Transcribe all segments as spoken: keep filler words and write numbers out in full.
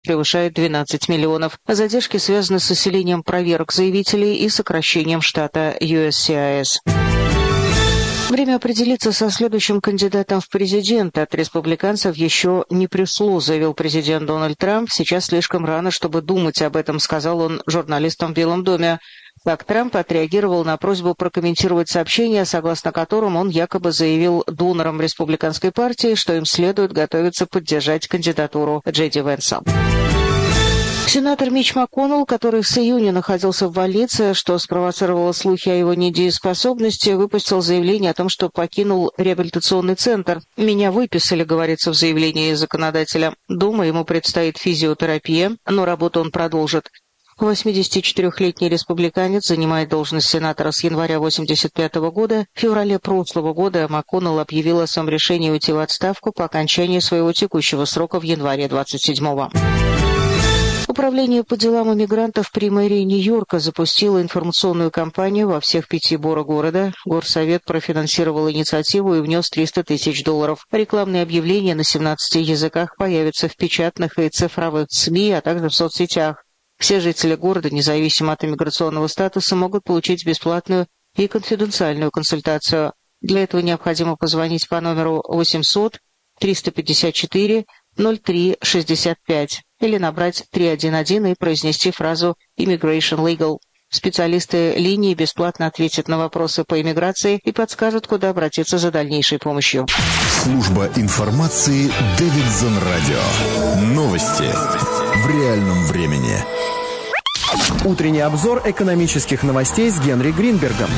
превышает двенадцать миллионов. Задержки связаны с усилением проверок заявителей и сокращением штата ю эс си ай эс. Время определиться со следующим кандидатом в президенты от республиканцев еще не пришло, заявил президент Дональд Трамп. Сейчас слишком рано, чтобы думать об этом, сказал он журналистам в Белом доме. Так Трамп отреагировал на просьбу прокомментировать сообщение, согласно которым он якобы заявил донорам республиканской партии, что им следует готовиться поддержать кандидатуру Джей Ди Венса. Сенатор Митч МакКоннелл, который с июня находился в больнице, что спровоцировало слухи о его недееспособности, выпустил заявление о том, что покинул реабилитационный центр. «Меня выписали», — говорится в заявлении законодателя. Дома ему предстоит физиотерапия, но работу он продолжит. восьмидесятичетырёхлетний республиканец занимает должность сенатора с января восемьдесят пятого года. В феврале прошлого года МакКоннелл объявил о своем решении уйти в отставку по окончании своего текущего срока в январе двадцать седьмого. Управление по делам иммигрантов при мэрии Нью-Йорка запустило информационную кампанию во всех пяти боро города. Горсовет профинансировал инициативу и внес триста тысяч долларов. Рекламные объявления на семнадцати языках появятся в печатных и цифровых СМИ, а также в соцсетях. Все жители города, независимо от иммиграционного статуса, могут получить бесплатную и конфиденциальную консультацию. Для этого необходимо позвонить по номеру восемьсот триста пятьдесят четыре ноль три шестьдесят пять или набрать три один один и произнести фразу «Immigration Legal». Специалисты линии бесплатно ответят на вопросы по иммиграции и подскажут, куда обратиться за дальнейшей помощью. Служба информации Дэвидсон Радио. Новости в реальном времени. Утренний обзор экономических новостей с Генри Гринбергом.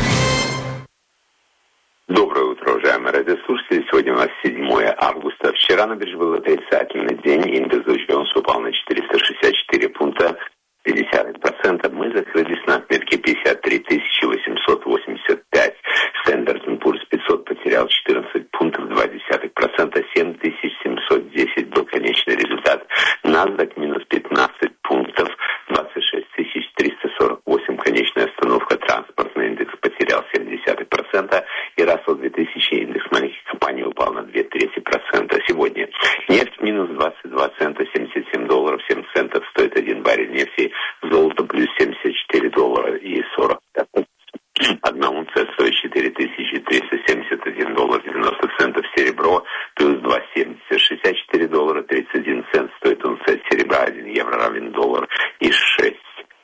Доброе утро, уважаемые радиослушатели. Сегодня у нас седьмое августа. Вчера на бирже был отрицательный день. Индекс Dow Jones упал на четыреста шестьдесят четыре пункта пятьдесят процентов. Мы закрылись на отметке пятьдесят три тысячи восемьсот восемьдесят пять. Standard энд Poor's пятьсот потерял четырнадцать пунктов два десятых процента. семь тысяч семьсот десять был конечный результат. NASDAQ минус пятнадцать пунктов. двадцать шесть тысяч триста сорок восемь конечная остановка. Транспортный индекс потерял семь десятых процента. И Russell две тысячи индекс маленьких компаний упал на две трети процента. Сегодня нефть минус двадцать два цента, семьдесят семь долларов семь центов стоит один баррель нефти. Золото плюс семьдесят четыре доллара и сорок. Одна унция стоит четыре тысячи триста семьдесят один доллар девяносто центов. Серебро плюс два семьдесят. шестьдесят четыре доллара тридцать один цент стоит унция серебра. один евро равен доллар и шесть.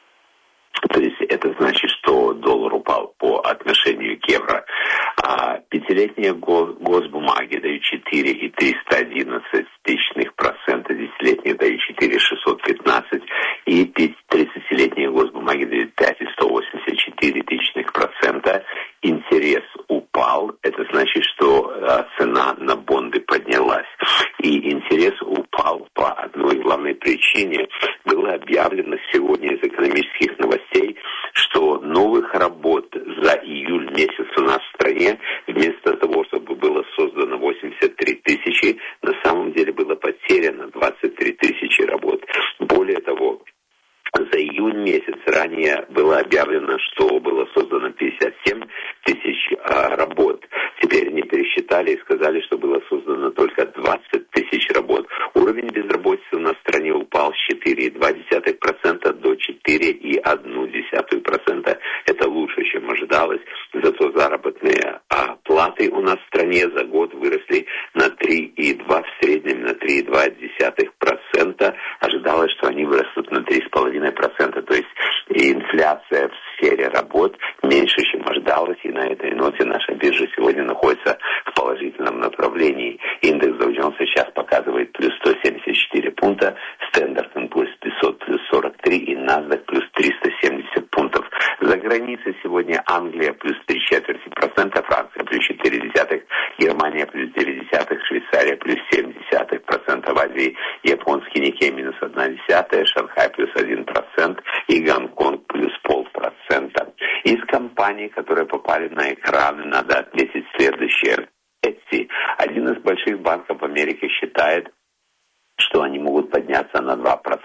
То есть это значит, что доллар упал по отношению к евро. А пятилетние госбумаги дают четыре и триста одиннадцать тысячных процента, десятилетние дают четыре и шестьсот пятнадцать, и тридцатилетние госбумаги дают пять и сто восемьдесят четыре тысячных процента. Интерес упал, это значит, что цена на бонды поднялась. И интерес упал по одной главной причине. Было объявлено сегодня из экономических новостей, что новых работ за июль месяц у нас в стране, вместо того, чтобы было создано восемьдесят три тысячи, на самом деле было потеряно двадцать три тысячи работ. Более того, за июнь месяц ранее было объявлено, что было создано пятьдесят семь тысяч а, работ. Теперь они пересчитали и сказали, что было создано только двадцать тысяч работ. Уровень безработицы у нас в стране упал с четыре и две десятых процента до четыре и одну десятую процента. Это лучше, чем ожидалось. Зато заработные а, платы у нас в стране за год выросли на три и два, в среднем на три и две десятых процента. Ожидалось, что они вырастут на три и пять десятых процента. То есть инфляция в сфере работ меньше, чем ожидалось. И на этой ноте наша биржа сегодня находится в положительном направлении. Индекс Dow Jones сейчас показывает плюс сто семьдесят четыре пункта, Standard энд Poor's пятьсот плюс сорок три и NASDAQ плюс триста семьдесят пунктов. За границей сегодня Англия плюс три четверти процента, Франция плюс четыре десятых, Германия плюс девять десятых, Швейцария плюс семь десятых процента, в Азии японский Никей минус одна десятая, Шанхай плюс один процент и Гонконг плюс полпроцента. Из компаний, которые попали на экраны, надо отметить следующее. Etsy, один из больших банков Америки, считает, что они могут подняться на два процента